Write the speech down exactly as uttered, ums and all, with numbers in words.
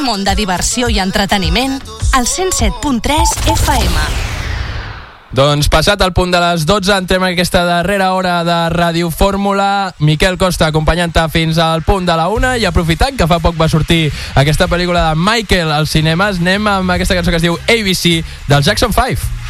un món de diversió i entreteniment al cent set punt tres F M. Doncs passat el punt de les dotze, entrem en aquesta darrera hora de Ràdio Fórmula. Miquel Costa acompanyant-te fins al punt de la una, i aprofitant que fa poc va sortir aquesta pel·lícula de Michael als cinemes, anem amb aquesta cançó que es diu A B C del Jackson five.